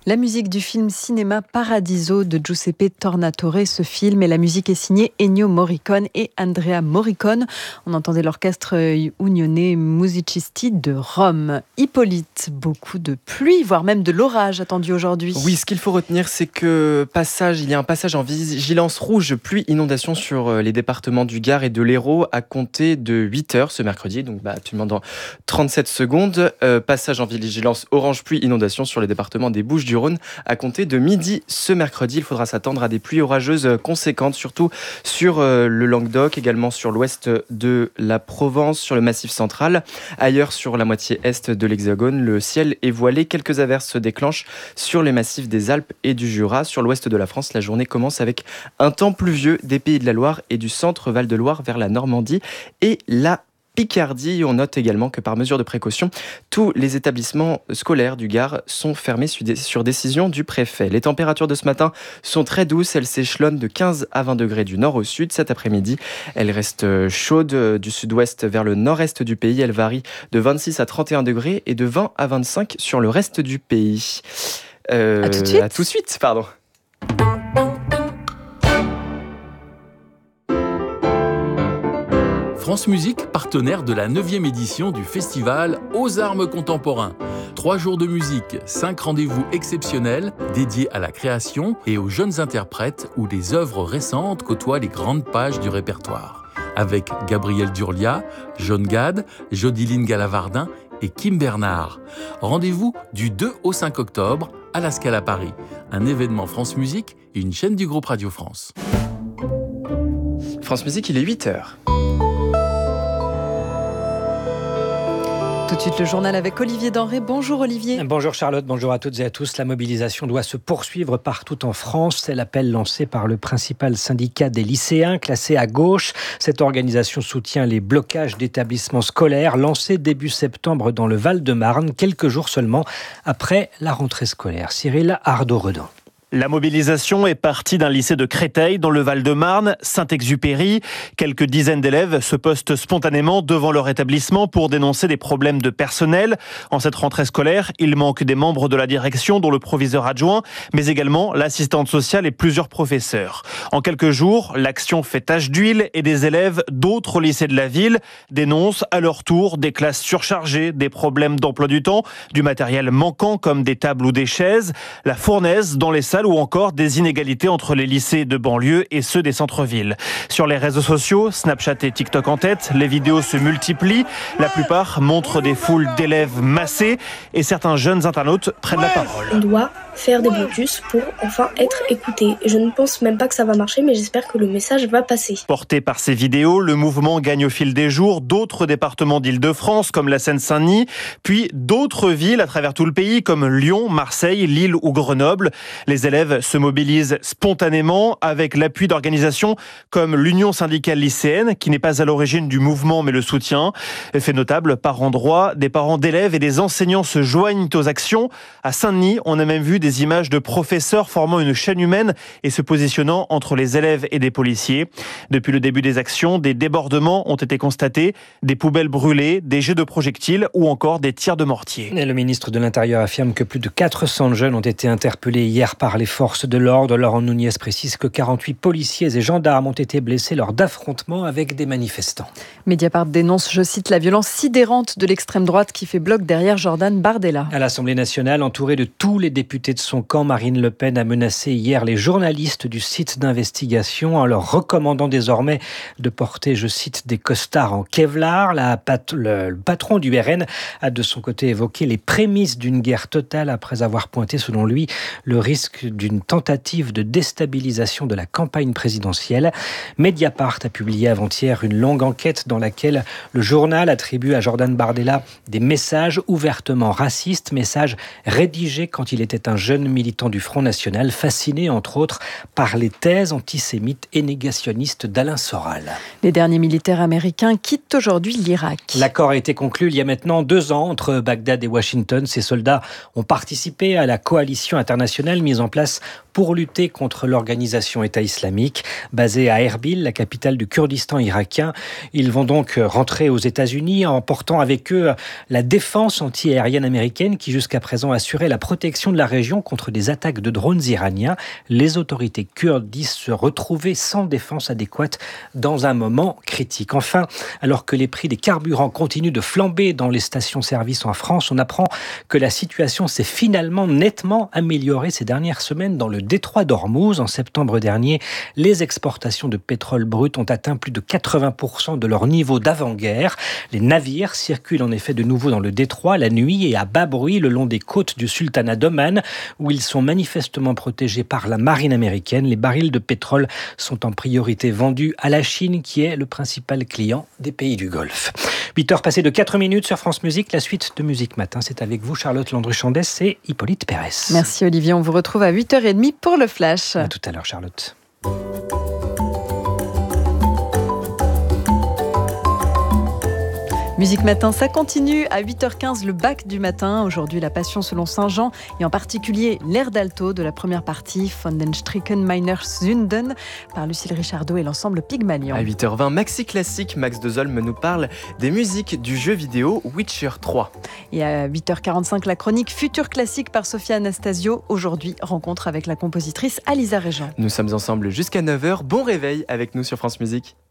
La musique du film cinéma Paradiso de Giuseppe Tornatore. Ce film et la musique est signée Ennio Morricone et Andrea Morricone. On entendait l'orchestre Unione Musicisti de Rome. Hippolyte, beaucoup de pluie, voire même de l'orage attendu aujourd'hui. Oui, ce qu'il faut retenir, c'est que il y a un passage en vigilance rouge pluie-inondation sur les départements du Gard et de l'Hérault à compter de 8h ce mercredi, donc actuellement dans 37 secondes. Passage en vigilance orange pluie-inondation sur les départements des Bouches-du-Rhône à compter de midi ce mercredi. Il faudra s'attendre à des pluies orageuses conséquentes, surtout sur le Languedoc, également sur l'ouest de la Provence, sur le Massif central. Ailleurs, sur la moitié est de l'Hexagone, le ciel est voilé. Quelques averses se déclenchent sur les massifs des Alpes et du Jura. Sur l'ouest de la France, la journée commence avec un temps pluvieux des Pays de la Loire et du centre Val-de-Loire vers la Normandie et la Picardie. On note également que par mesure de précaution, tous les établissements scolaires du Gard sont fermés sur décision du préfet. Les températures de ce matin sont très douces. Elles s'échelonnent de 15 à 20 degrés du nord au sud. Cet après-midi, elles restent chaudes du sud-ouest vers le nord-est du pays. Elles varient de 26 à 31 degrés et de 20 à 25 sur le reste du pays. À tout de suite. À tout de suite, pardon. France Musique, partenaire de la 9e édition du festival Aux Armes Contemporains. 3 jours de musique, 5 rendez-vous exceptionnels dédiés à la création et aux jeunes interprètes où les œuvres récentes côtoient les grandes pages du répertoire. Avec Gabriel Durlia, John Gad, Jodiline Galavardin et Kim Bernard. Rendez-vous du 2 au 5 octobre à la Scala Paris. Un événement France Musique et une chaîne du groupe Radio France. France Musique, il est 8h. Tout de suite, le journal avec Olivier Denré. Bonjour Olivier. Bonjour Charlotte, bonjour à toutes et à tous. La mobilisation doit se poursuivre partout en France. C'est l'appel lancé par le principal syndicat des lycéens, classé à gauche. Cette organisation soutient les blocages d'établissements scolaires lancés début septembre dans le Val-de-Marne, quelques jours seulement après la rentrée scolaire. Cyril Ardo-Redon. La mobilisation est partie d'un lycée de Créteil dans le Val-de-Marne, Saint-Exupéry. Quelques dizaines d'élèves se postent spontanément devant leur établissement pour dénoncer des problèmes de personnel. En cette rentrée scolaire, il manque des membres de la direction, dont le proviseur adjoint, mais également l'assistante sociale et plusieurs professeurs. En quelques jours, l'action fait tache d'huile et des élèves d'autres lycées de la ville dénoncent à leur tour des classes surchargées, des problèmes d'emploi du temps, du matériel manquant comme des tables ou des chaises, la fournaise dans les salles ou encore des inégalités entre les lycées de banlieue et ceux des centres-villes. Sur les réseaux sociaux, Snapchat et TikTok en tête, les vidéos se multiplient. La plupart montrent des foules d'élèves massés et certains jeunes internautes prennent la parole. On doit faire des blocus pour enfin être écoutés. Je ne pense même pas que ça va marcher, mais j'espère que le message va passer. Porté par ces vidéos, le mouvement gagne au fil des jours d'autres départements d'Île-de-France comme la Seine-Saint-Denis, puis d'autres villes à travers tout le pays comme Lyon, Marseille, Lille ou Grenoble. Les élèves se mobilisent spontanément avec l'appui d'organisations comme l'Union syndicale lycéenne, qui n'est pas à l'origine du mouvement mais le soutient. Fait notable, par endroits, des parents d'élèves et des enseignants se joignent aux actions. À Saint-Denis, on a même vu des images de professeurs formant une chaîne humaine et se positionnant entre les élèves et des policiers. Depuis le début des actions, des débordements ont été constatés, des poubelles brûlées, des jets de projectiles ou encore des tirs de mortier. Et le ministre de l'Intérieur affirme que plus de 400 jeunes ont été interpellés hier par les forces de l'ordre. Laurent Nunez précise que 48 policiers et gendarmes ont été blessés lors d'affrontements avec des manifestants. Mediapart dénonce, je cite, la violence sidérante de l'extrême droite qui fait bloc derrière Jordan Bardella. À l'Assemblée nationale, entourée de tous les députés de son camp, Marine Le Pen a menacé hier les journalistes du site d'investigation en leur recommandant désormais de porter, je cite, des costards en Kevlar. Le patron du RN a de son côté évoqué les prémices d'une guerre totale après avoir pointé, selon lui, le risque d'une tentative de déstabilisation de la campagne présidentielle. Mediapart a publié avant-hier une longue enquête dans laquelle le journal attribue à Jordan Bardella des messages ouvertement racistes, messages rédigés quand il était un jeune militant du Front National, fasciné entre autres par les thèses antisémites et négationnistes d'Alain Soral. Les derniers militaires américains quittent aujourd'hui l'Irak. L'accord a été conclu il y a maintenant 2 ans entre Bagdad et Washington. Ces soldats ont participé à la coalition internationale mise en place pour lutter contre l'organisation État islamique, basée à Erbil, la capitale du Kurdistan irakien. Ils vont donc rentrer aux États-Unis en portant avec eux la défense anti-aérienne américaine qui jusqu'à présent assurait la protection de la région contre des attaques de drones iraniens. Les autorités kurdes disent se retrouver sans défense adéquate dans un moment critique. Enfin, alors que les prix des carburants continuent de flamber dans les stations-service en France, on apprend que la situation s'est finalement nettement améliorée ces dernières semaines dans le détroit d'Ormuz. En septembre dernier, les exportations de pétrole brut ont atteint plus de 80% de leur niveau d'avant-guerre. Les navires circulent en effet de nouveau dans le détroit la nuit et à bas bruit le long des côtes du sultanat d'Oman, où ils sont manifestement protégés par la marine américaine. Les barils de pétrole sont en priorité vendus à la Chine, qui est le principal client des pays du Golfe. 8h passées de 4 minutes sur France Musique. La suite de Musique Matin, c'est avec vous, Charlotte Landru-Chandès et Hippolyte Pérès. Merci Olivier, on vous retrouve à 8h30 pour le Flash. À tout à l'heure, Charlotte. Musique Matin, ça continue à 8h15, le bac du matin. Aujourd'hui, la Passion selon Saint Jean et en particulier l'air d'alto de la première partie, Von den Stricken meiner Sünden, par Lucille Richardot et l'ensemble Pygmalion. À 8h20, Maxi Classique, Max de Zolm nous parle des musiques du jeu vidéo Witcher 3. Et à 8h45, la chronique Futur Classique par Sophia Anastasio. Aujourd'hui, rencontre avec la compositrice Alisa Régent. Nous sommes ensemble jusqu'à 9h. Bon réveil avec nous sur France Musique.